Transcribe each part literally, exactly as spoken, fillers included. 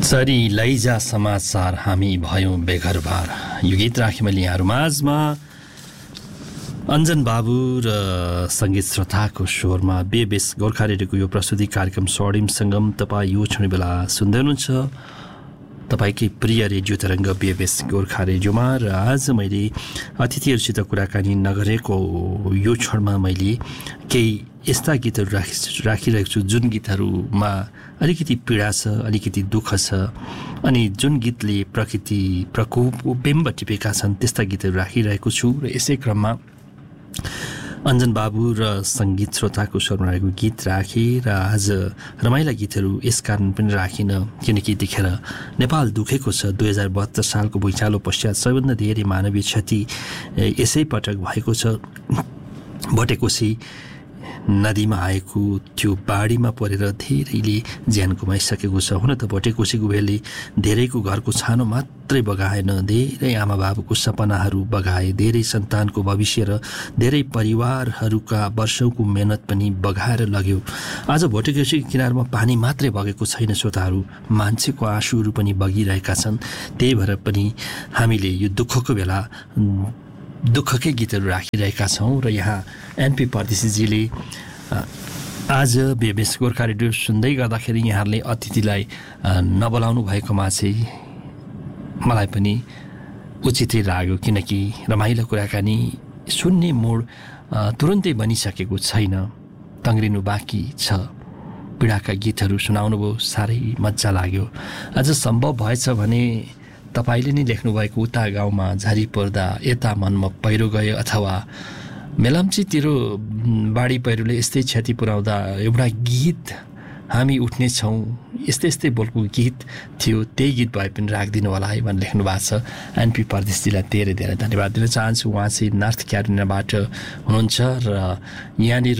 चरी लैजा समाचार हामी भयौँ बेघरबार। यो गीत राखेँ मैले यहाँहरू माझमा अञ्जन बाबु र सङ्गीत श्रोताको स्वरमा बेबेस गोर्खा रेडियोको यो प्रस्तुति कार्यक्रम स्वर्णिम सङ्गम तपाईँ यो क्षण बेला सुन्दै हुनुहुन्छ तपाईँकै प्रिय रेडियो तरङ्ग बेबेस गोर्खा रेडियोमा। र आज मैले अतिथिहरूसित कुराकानी नगरेको यो क्षणमा मैले केही यस्ता गीतहरू राखि राखिरहेको छु जुन गीतहरूमा अलिकति पीडा छ, अलिकति दुःख छ, अनि जुन गीतले प्रकृति प्रकोपको बिम्ब टिपेका छन् त्यस्ता गीतहरू राखिरहेको छु। र यसै क्रममा अञ्जन बाबु र सङ्गीत श्रोताको स्वरमा रहेको गीत राखेँ र आज रमाइला गीतहरू यस कारण पनि राखिनँ किनकि यतिखेर नेपाल दुखेको छ। दुई हजार बहत्तर सालको भुइँचालो पश्चात सबैभन्दा धेरै मानवीय क्षति यसै पटक भएको छ। भटेकोसी नदीमा आएको त्यो बाढीमा परेर धेरैले ज्यान गुमाइसकेको छ। हुन त भटेकोसी गुभेलले धेरैको घरको छानो मात्रै बगाएन, धेरै आमा बाबुको सपनाहरू बगाए, धेरै सन्तानको भविष्य र धेरै परिवारहरूका वर्षौँको मेहनत पनि बगाएर लग्यो। आज भटेकोसी किनारमा पानी मात्रै बगेको छैन श्रोताहरू, मान्छेको आँसुहरू पनि बगिरहेका छन्। त्यही भएर पनि हामीले यो दुःखको बेला दुःखकै गीतहरू राखिरहेका छौँ। र यहाँ एनपी परदेशीजीले आज बेबेस गोर्खा रेडियो सुन्दै गर्दाखेरि यहाँहरूले अतिथिलाई नबोलाउनु भएकोमा चाहिँ मलाई पनि उचितै लाग्यो किनकि रमाइलो कुराकानी सुन्ने मोड तुरुन्तै बनिसकेको छैन, तङ्ग्रिनु बाँकी छ। पीडाका गीतहरू सुनाउनु भयो, साह्रै मजा लाग्यो। आज सम्भव भएछ भने तपाईँले नै लेख्नुभएको उता गाउँमा झरी पर्दा यता मनमा पहिरो गयो अथवा मेलम्चीतिर बाढी पहिरोले यस्तै क्षति पुर्याउँदा एउटा गीत हामी उठ्नेछौँ, यस्तै यस्तै बोलको गीत थियो, त्यही गीत भए पनि राखिदिनु होला है भनेर लेख्नु भएको छ। एनपी परदेशीलाई धेरै धेरै धन्यवाद दिन चाहन्छु। उहाँ चाहिँ नर्थ क्यारोलिनाबाट हुनुहुन्छ र यहाँनिर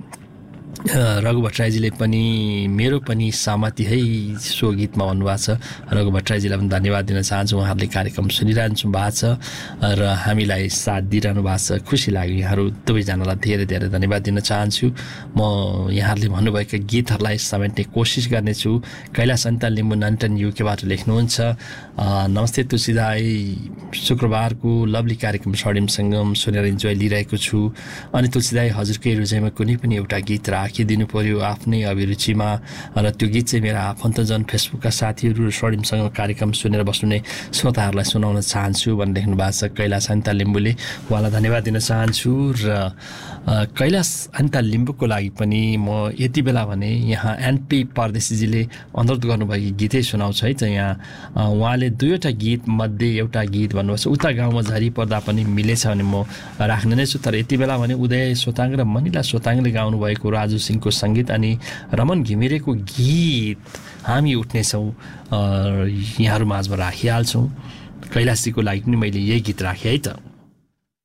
रघु भट्टराईजीले पनि मेरो पनि सहमति है सो गीतमा भन्नुभएको छ। रघु भट्टराईजीलाई पनि धन्यवाद दिन चाहन्छु। उहाँहरूले कार्यक्रम सुनिरहनु भएको छ र हामीलाई साथ दिइरहनु भएको छ, खुसी लाग्यो। यहाँहरू दुवैजनालाई धेरै धेरै धन्यवाद दिन चाहन्छु। म यहाँहरूले भन्नुभएका गीतहरूलाई समेट्ने कोसिस गर्नेछु। कैलाश अन्ताल लिम्बू नन्टन युकेबाट लेख्नुहुन्छ, नमस्ते तुलसी दाई, शुक्रबारको लभली कार्यक्रम स्वर्णिम सङ्गम सुनेर इन्जोय लिइरहेको छु। अनि तुलसी दाई हजुरकै रुचाइमा कुनै पनि एउटा गीत राखिदिनु पर्यो आफ्नै अभिरुचिमा, र त्यो गीत चाहिँ मेरा आफन्तजन फेसबुकका साथीहरू र स्वर्णिमसँग कार्यक्रम सुनेर बस्ने श्रोताहरूलाई सुनाउन चाहन्छु भनेर लेख्नु भएको छ कैलाश अन्ताल लिम्बूले। उहाँलाई धन्यवाद दिन चाहन्छु। र कैलाश अन्ताल लिम्बूको लागि पनि म यति बेला भने यहाँ एनपी परदेशीजीले अनुरोध गर्नुभएको गीतै सुनाउँछु है त। यहाँ उहाँले दुईवटा गीत मध्ये एउटा गीत भन्नुभएको छ उता गाउँमा झरी पर्दा पनि मिलेछ भने म राख्ने नै छु। तर यति बेला भने उदय सोताङ र मनिला सोताङले गाउनुभएको राजु सिंहको सङ्गीत अनि रमन घिमिरेको गीत हामी उठ्नेछौँ यहाँहरू माझमा राखिहाल्छौँ। कैलाशजीको लागि पनि मैले यही गीत राखेँ है त।